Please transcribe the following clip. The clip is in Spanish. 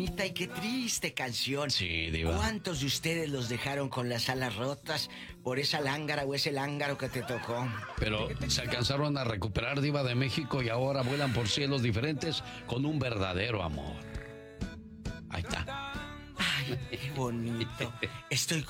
bonita y qué triste canción. Sí, Diva. ¿Cuántos de ustedes los dejaron con las alas rotas por esa lángara o ese lángaro que te tocó? Pero se alcanzaron a recuperar, Diva de México, y ahora vuelan por cielos diferentes con un verdadero amor. Ahí está. Ay, qué bonito. Estoy